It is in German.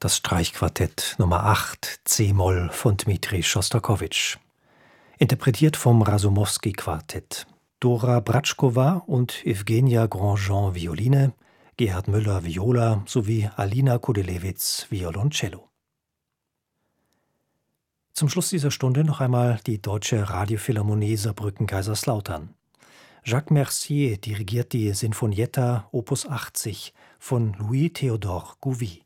Das Streichquartett Nummer 8 c-Moll von Dmitri Schostakowitsch. Interpretiert vom Rasumowski-Quartett. Dora Bratschkowa und Evgenia Grandjean Violine, Gerhard Müller Viola sowie Alina Kudelewitz Violoncello. Zum Schluss dieser Stunde noch einmal die Deutsche Radiophilharmonie Saarbrücken-Kaiserslautern. Jacques Mercier dirigiert die Sinfonietta Opus 80 von Louis-Théodore Gouvy.